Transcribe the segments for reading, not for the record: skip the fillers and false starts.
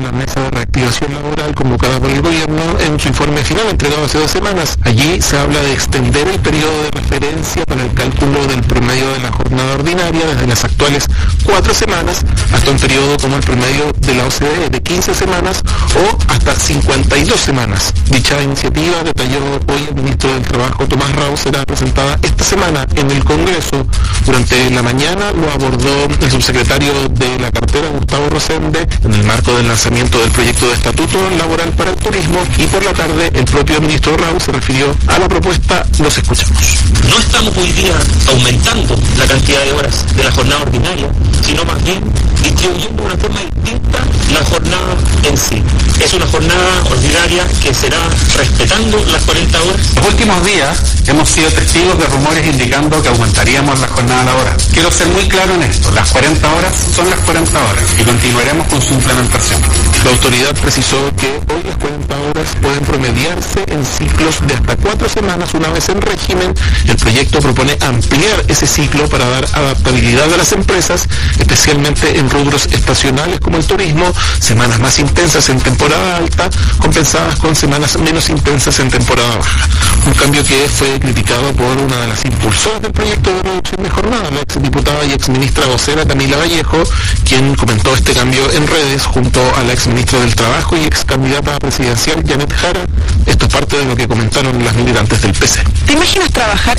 la mesa de reactivación laboral convocada por el gobierno en su informe final entregado hace 2 semanas. Allí se habla de extender el periodo de referencia para el cálculo del promedio de la jornada ordinaria desde las actuales 4 semanas hasta un periodo como el promedio de la OCDE de 15 semanas o hasta 52 semanas. Dicha iniciativa, detalló hoy el ministro del Trabajo Tomás Rau, será presentada esta semana en el Congreso. Durante la mañana lo abordó el subsecretario de la cartera, Gustavo Rosende, en el marco del lanzamiento del proyecto de estatuto laboral para el turismo, y por la tarde el propio ministro Rau se refirió a la propuesta. Los escuchamos. No estamos hoy día aumentando la cantidad de horas de la jornada ordinaria, sino más bien distribuyendo de una forma distinta la jornada en sí. Es una jornada ordinaria que será respetando las 40 horas. Los últimos días hemos sido testigos de rumores indicando que aumentaríamos la jornada laboral. Quiero ser muy claro en esto, las 40 horas son las 40 horas y continuaremos con su implementación. La autoridad precisó que hoy las 40 horas pueden promediarse en ciclos de hasta 4 semanas una vez en régimen. El proyecto propone ampliar ese ciclo para dar adaptabilidad a las empresas, especialmente en rubros estacionales como el turismo, semanas más intensas en temporada alta, compensadas con semanas menos intensas en temporada baja. Un cambio que fue criticado por una de las impulsoras del proyecto de reducción de jornada, la exdiputada y exministra vocera Camila Vallejo, quien comentó este cambio en redes junto a la exministra del Trabajo y excandidata presidencial Janet Jara. Esto es parte de lo que comentaron las militantes del PC. ¿Te imaginas trabajar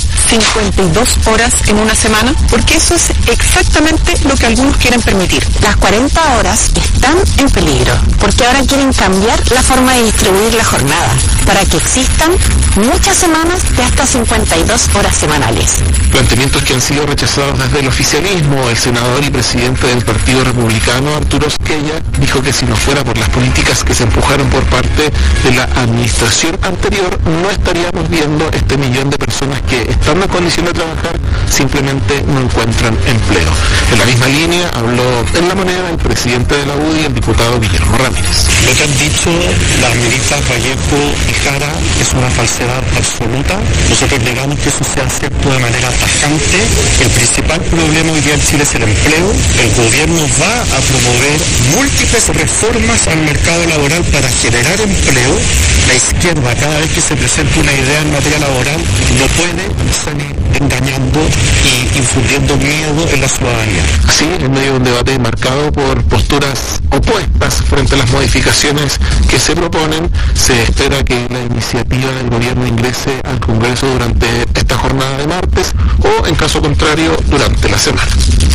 52 horas en una semana? Porque eso es exactamente lo que algunos quieren permitir. Las 40 horas están en peligro, porque ahora quieren cambiar la forma de distribuir la jornada, para que existan muchas semanas de hasta 52 horas semanales. Planteamientos que han sido rechazados desde el oficialismo. El senador y presidente del Partido Republicano, Arturo Esquella, dijo que si no fuera por las políticas que se empujaron por parte de la administración anterior, no estaríamos viendo este millón de personas que, estando en condición de trabajar, simplemente no encuentran empleo. En la misma línea habló en La Moneda el presidente de la UDI, el diputado Guillermo Ramírez. Lo que han dicho las ministras Vallejo y Jara es una falsedad absoluta. Nosotros negamos que eso sea cierto de manera tajante. El principal problema hoy día en Chile es el empleo. El gobierno va a promover múltiples reformas al mercado laboral para generar empleo. La izquierda, cada vez que se presenta una idea en materia laboral, no puede salir engañando y infundiendo miedo en la ciudadanía. Así, en medio de un debate marcado por posturas opuestas frente a las modificaciones que se proponen, se espera que la iniciativa del gobierno ingrese al Congreso durante esta jornada de martes o, en caso contrario, durante la semana.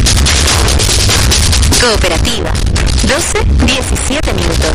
Cooperativa. 12:17 minutos.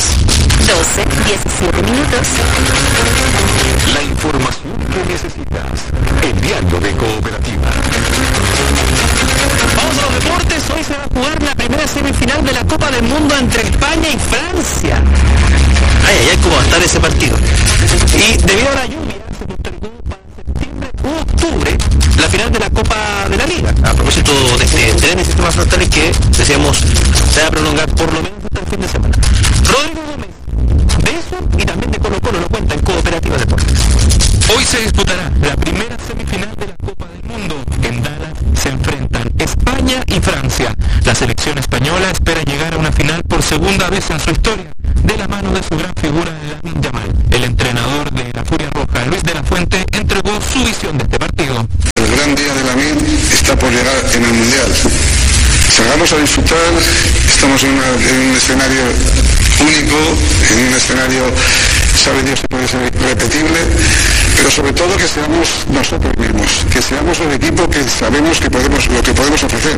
12:17 La información que necesitas. Enviando de Cooperativa. Vamos a los deportes. Hoy se va a jugar la primera semifinal de la Copa del Mundo entre España y Francia. Ay, ¿cómo va a estar ese partido? Y debido a la lluvia, se postergó para septiembre u octubre la final de la Copa de la Liga. A propósito de este tren y sistemas frontales que, decíamos, se va a prolongar por lo menos hasta el fin de semana. Rodrigo Gómez, de eso y también de Colo Colo, lo cuenta en Cooperativa Deportes. Hoy se disputará la primera semifinal de la Copa del Mundo. En Dallas se enfrentan España y Francia. La selección española espera llegar a una final por segunda vez en su historia, de la mano de su gran figura Lamine Yamal. El entrenador de la Furia Roja, Luis de la Fuente, entregó su visión de este partido. El gran día de Lamine está por llegar en el Mundial. Salgamos a disfrutar, estamos en un escenario único, en un escenario, sabe Dios si puede ser repetible, pero sobre todo que seamos nosotros mismos, que seamos el equipo que sabemos que lo que podemos ofrecer.